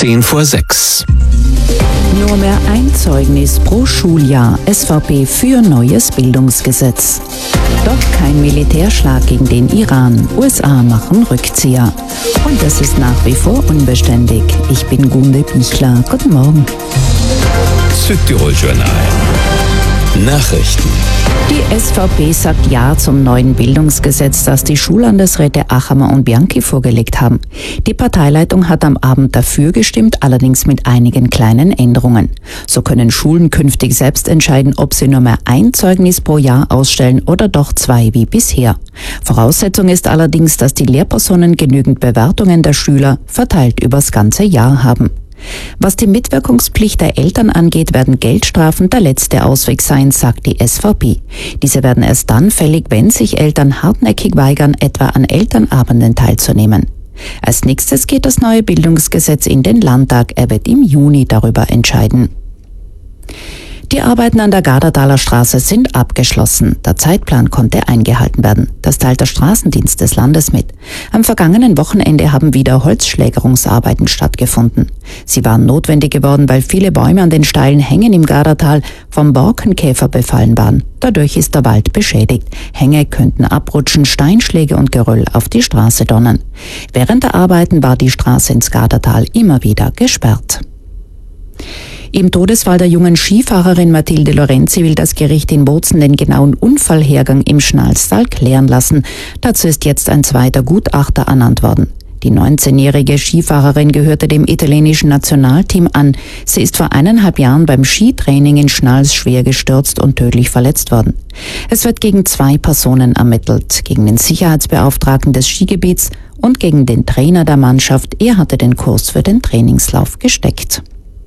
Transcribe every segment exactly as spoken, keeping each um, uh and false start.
Zehn vor sechs. Nur mehr ein Zeugnis pro Schuljahr. S V P für neues Bildungsgesetz. Doch kein Militärschlag gegen den Iran. U S A machen Rückzieher. Und es ist nach wie vor unbeständig. Ich bin Gunde Bichler. Guten Morgen. Südtirol-Journal. Nachrichten. Die S V P sagt Ja zum neuen Bildungsgesetz, das die Schullandesräte Achammer und Bianchi vorgelegt haben. Die Parteileitung hat am Abend dafür gestimmt, allerdings mit einigen kleinen Änderungen. So können Schulen künftig selbst entscheiden, ob sie nur mehr ein Zeugnis pro Jahr ausstellen oder doch zwei wie bisher. Voraussetzung ist allerdings, dass die Lehrpersonen genügend Bewertungen der Schüler verteilt übers ganze Jahr haben. Was die Mitwirkungspflicht der Eltern angeht, werden Geldstrafen der letzte Ausweg sein, sagt die S V P. Diese werden erst dann fällig, wenn sich Eltern hartnäckig weigern, etwa an Elternabenden teilzunehmen. Als nächstes geht das neue Bildungsgesetz in den Landtag. Er wird im Juni darüber entscheiden. Die Arbeiten an der Gardertaler Straße sind abgeschlossen. Der Zeitplan konnte eingehalten werden. Das teilt der Straßendienst des Landes mit. Am vergangenen Wochenende haben wieder Holzschlägerungsarbeiten stattgefunden. Sie waren notwendig geworden, weil viele Bäume an den steilen Hängen im Gardertal vom Borkenkäfer befallen waren. Dadurch ist der Wald beschädigt. Hänge könnten abrutschen, Steinschläge und Geröll auf die Straße donnern. Während der Arbeiten war die Straße ins Gardertal immer wieder gesperrt. Im Todesfall der jungen Skifahrerin Mathilde Lorenzi will das Gericht in Bozen den genauen Unfallhergang im Schnalstal klären lassen. Dazu ist jetzt ein zweiter Gutachter ernannt worden. Die neunzehnjährige Skifahrerin gehörte dem italienischen Nationalteam an. Sie ist vor eineinhalb Jahren beim Skitraining in Schnals schwer gestürzt und tödlich verletzt worden. Es wird gegen zwei Personen ermittelt, gegen den Sicherheitsbeauftragten des Skigebiets und gegen den Trainer der Mannschaft. Er hatte den Kurs für den Trainingslauf gesteckt.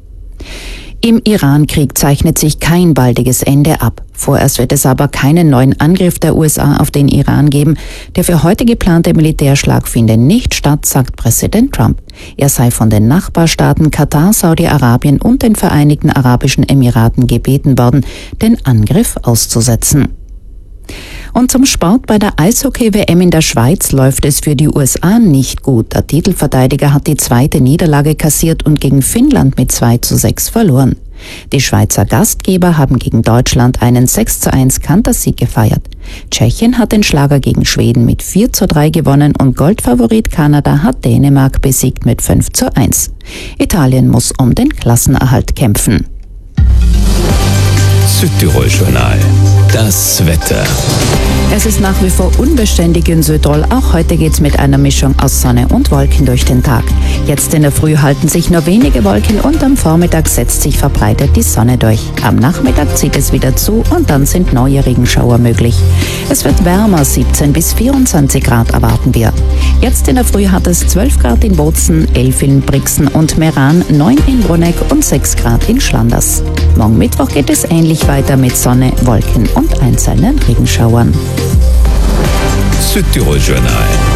Im Iran-Krieg zeichnet sich kein baldiges Ende ab. Vorerst wird es aber keinen neuen Angriff der U S A auf den Iran geben. Der für heute geplante Militärschlag finde nicht statt, sagt Präsident Trump. Er sei von den Nachbarstaaten Katar, Saudi-Arabien und den Vereinigten Arabischen Emiraten gebeten worden, den Angriff auszusetzen. Und zum Sport: Bei der Eishockey-W M in der Schweiz läuft es für die U S A nicht gut. Der Titelverteidiger hat die zweite Niederlage kassiert und gegen Finnland mit zwei zu sechs verloren. Die Schweizer Gastgeber haben gegen Deutschland einen sechs zu eins Kantersieg gefeiert. Tschechien hat den Schlager gegen Schweden mit vier zu drei gewonnen und Goldfavorit Kanada hat Dänemark besiegt mit fünf zu eins. Italien muss um den Klassenerhalt kämpfen. Südtirol-Journal. Das Wetter. Es ist nach wie vor unbeständig in Südtirol. Auch heute geht's mit einer Mischung aus Sonne und Wolken durch den Tag. Jetzt in der Früh halten sich nur wenige Wolken und am Vormittag setzt sich verbreitet die Sonne durch. Am Nachmittag zieht es wieder zu und dann sind neue Regenschauer möglich. Es wird wärmer, siebzehn bis vierundzwanzig Grad erwarten wir. Jetzt in der Früh hat es zwölf Grad in Bozen, elf in Brixen und Meran, neun in Bruneck und sechs Grad in Schlanders. Morgen Mittwoch geht es ähnlich weiter mit Sonne, Wolken und einzelnen Regenschauern. Südtirol-Journal.